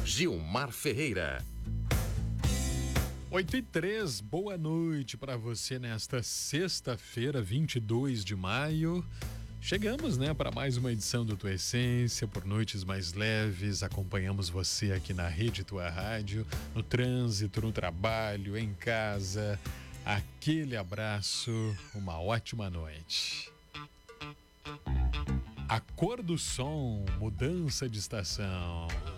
Gilmar Ferreira. 8h03, boa noite para você nesta sexta-feira, 22 de maio. Chegamos, para mais uma edição do Tua Essência, por noites mais leves. Acompanhamos você aqui na Rede Tua Rádio, no trânsito, no trabalho, em casa. Aquele abraço, uma ótima noite. A cor do som, mudança de estação.